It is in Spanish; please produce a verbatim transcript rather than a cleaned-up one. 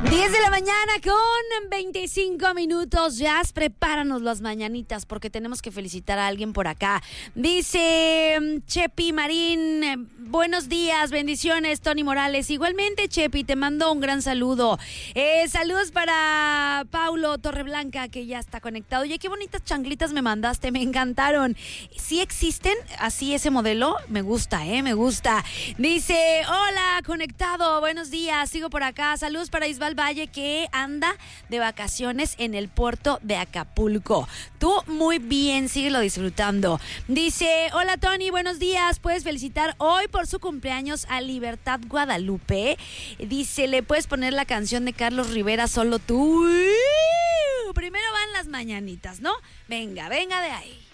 diez de la mañana con veinticinco minutos. Jazz, prepáranos las mañanitas porque tenemos que felicitar a alguien por acá. Dice Chepi Marín, buenos días, bendiciones, Tony Morales. Igualmente, Chepi, te mando un gran saludo. Eh, saludos para Paulo Torreblanca, que ya está conectado. Oye, qué bonitas chanclitas me mandaste, me encantaron. ¿Sí existen así ese modelo? Me gusta, eh, me gusta. Dice, hola, conectado, buenos días, sigo por acá. Saludos para Isbal Valle, que anda de vacaciones en el puerto de Acapulco. Tú muy bien, síguelo disfrutando. Dice, hola Tony, buenos días. Puedes felicitar hoy por su cumpleaños a Libertad Guadalupe. Dice, le puedes poner la canción de Carlos Rivera, Solo tú. Primero van las mañanitas, ¿no? Venga, venga de ahí.